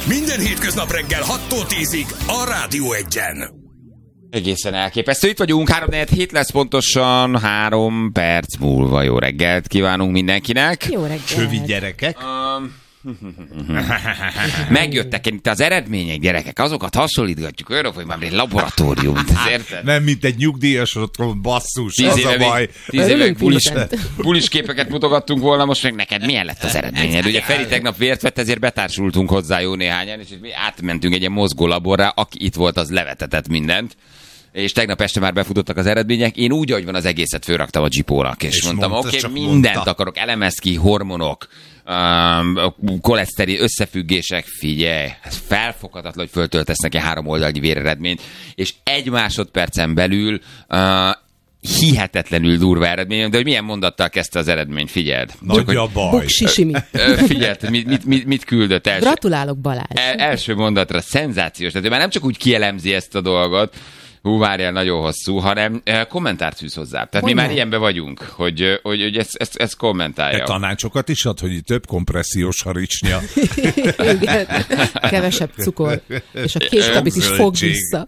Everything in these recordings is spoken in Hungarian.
Minden hétköznap reggel 6-tól 10-ig a Rádió Egyen. Egészen elképesztő. Itt vagyunk, 3-4-7 lesz pontosan, 3 perc múlva. Jó reggelt kívánunk mindenkinek. Jó reggelt. Csövi gyerekek. Megjöttek itt az eredmények, gyerekek, azokat hasonlítgatjuk olyanok, hogy már egy laboratórium. Nem, mint egy nyugdíjas otthon, basszus, az a baj. 10 éve pulis képeket mutogattunk volna, most meg neked milyen lett az eredményed? Ugye Feri tegnap vért vett, ezért betársultunk hozzá jó néhányan, és mi átmentünk egy ilyen mozgólaborra, aki itt volt, az levetetett mindent. És tegnap este már befutottak az eredmények. Én úgy, ahogy van, az egészet fölraktam a Gipónak, és mondtam, oké, mindent akarok, elemez ki, hormonok, koleszterin, összefüggések, figyelj, ez felfoghatatlan, hogy föltöltesz neki 3 oldalnyi véreredményt, és 1 másodpercen belül hihetetlenül durva eredmény, de hogy milyen mondattal kezdte az eredményt, figyeld. Nagy a baj. Buksisimi. Figyeld, mit küldött első. Gratulálok, Balázs. Első mondatra szenzációs, tehát ő már nem csak úgy kielemzi ezt a dolgot, várjál, nagyon hosszú, hanem kommentárt fűz hozzá. Tehát mi már ilyenben vagyunk, hogy ezt kommentálja. De tanácsokat is ad, hogy több kompressziós haricsnya. Igen. Kevesebb cukor. És a késkabit is fog vissza.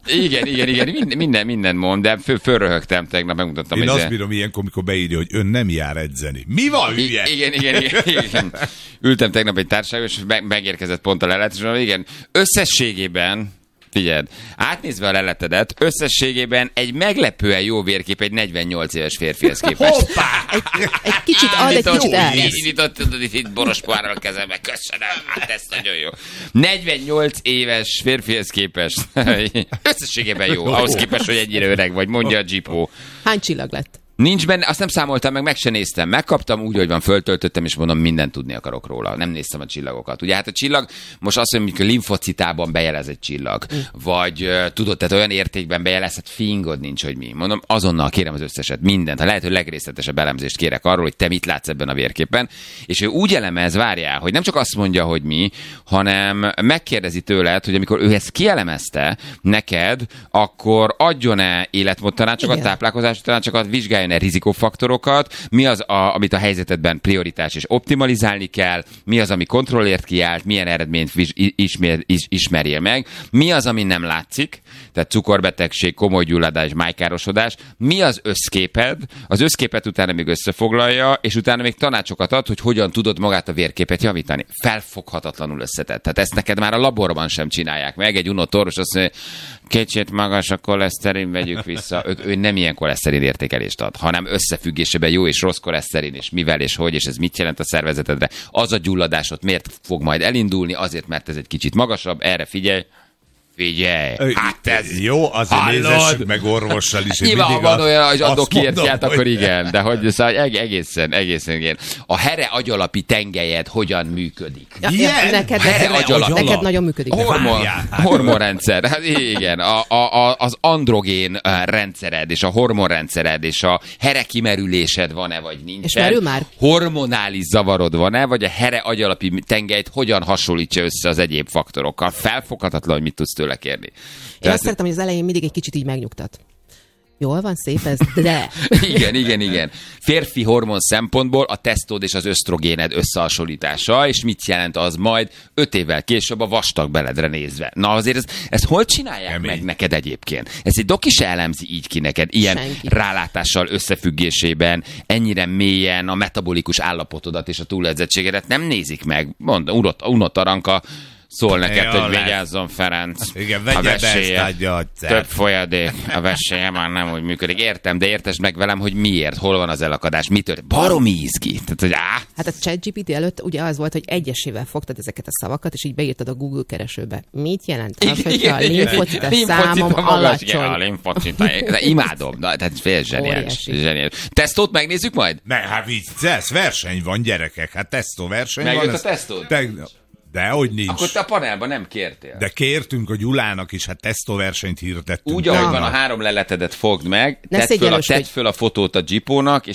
Igen. Minden mond, de fölröhögtem tegnap, megmutattam. Én azt bírom ilyenkor, amikor beírja, hogy ön nem jár edzeni. Mi van, hülye? Igen. Ültem tegnap egy társaságban, és megérkezett pont a lelet, és mondom, igen, összességében figyeld, átnézve a leletedet, összességében egy meglepően jó vérkép egy 48 éves férfihez képest. Hoppá! Egy kicsit ad, egy kicsit el. Itt borospoárral a kezembe, köszönöm, hát ez nagyon jó. 48 éves férfihez képest. Összességében jó, ahhoz képest, hogy ennyire öreg vagy, mondja a Gipó. Hány csillag lett? Nincs benne, azt nem számoltam meg se néztem. Megkaptam úgy, hogy van, föltöltöttem, és mondom, mindent tudni akarok róla. Nem néztem a csillagokat. Ugye hát a csillag, most azt mondjuk, hogy limfocitában bejelez egy csillag. Vagy tudod, tehát olyan értékben bejelezhet, fingod nincs, hogy mi. Mondom, azonnal kérem az összeset, mindent. Ha lehet, hogy legrészletesebb elemzést kérek arról, hogy te mit látsz ebben a vérképen. És ő úgy elemez, várjál, hogy nem csak azt mondja, hogy mi, hanem megkérdezi tőled, hogy amikor ő ezt kielemezte neked, akkor adjon-e életmódtanácsokat, táplálkozási tanácsokat, vizsgáljon rizikófaktorokat, mi az, amit a helyzetedben prioritás és optimalizálni kell, mi az, ami kontrollért kiállt, milyen eredményt ismerjél meg, mi az, ami nem látszik, tehát cukorbetegség, komoly gyulladás, májkárosodás, mi az összképed, az összképet utána még összefoglalja, és utána még tanácsokat ad, hogy hogyan tudod magát a vérképet javítani. Felfoghatatlanul összetett. Tehát ezt neked már a laborban sem csinálják meg. Egy unott orvos azt mondja, kicsit magas a koleszterin, vegyük vissza. Ő nem ilyen koleszterin értékelést ad, hanem összefüggésében jó és rossz koleszterin, és mivel és hogy, és ez mit jelent a szervezetedre. Az a gyulladásod miért fog majd elindulni, azért, mert ez egy kicsit magasabb, erre figyelj. Hát ez... Jó, azért nézessük meg orvossal is. Nyilván, ha van olyan, hogy adok kiértját, akkor igen, de hogy szóval egészen igen. A here agyalapi tengelyed hogyan működik? Neked nagyon működik. Hormonrendszer, hát igen. Az androgén rendszered, és a hormonrendszered, és a here kimerülésed van-e, vagy nincsen? És merül már? Hormonális zavarod van-e, vagy a here agyalapi tengelyt hogyan hasonlítja össze az egyéb faktorokkal? Felfoghatatlan, hogy mit tudsz tőle kérni. Én azt szeretem, hogy az elején mindig egy kicsit így megnyugtat. Jól van, szép ez, de... Igen. Férfi hormon szempontból a tesztód és az ösztrogéned összehasonlítása, és mit jelent az majd 5 évvel később a vastag beledre nézve. Na azért ezt hol csinálják meg neked egyébként? Ez egy doki se elemzi így ki neked, ilyen rálátással összefüggésében, ennyire mélyen a metabolikus állapotodat és a túledzettségedet nem nézik meg. Mondom, unott Aranka, szól neked, hogy vigyázzon, Ferenc. Igen, vegye be ezt, adja a több folyadék, a veséje már nem úgy működik. Értem, de értesd meg velem, hogy miért, hol van az elakadás, mitől. Baromi izgi. Tehát, hogy Hát a ChatGPT előtt ugye az volt, hogy egyesével fogtad ezeket a szavakat, és így beírtad a Google keresőbe. Mit jelent az, hogyha a limfocita számom alacsony? A limfocita. Imádom. Tehát fél zseniális. Tesztót megnézzük majd? Ne, hát vicces, verseny van, gyerekek. Hát tesztóverseny van. Megjött a tesztót? Dehogy nincs. Akkor te a panelban nem kértél. De kértünk a Gyulának is, hát tesztóversenyt hirdettünk. Úgy, ahogy van, a 3 leletedet fogd meg, tedd föl a fotót a Gipónak, és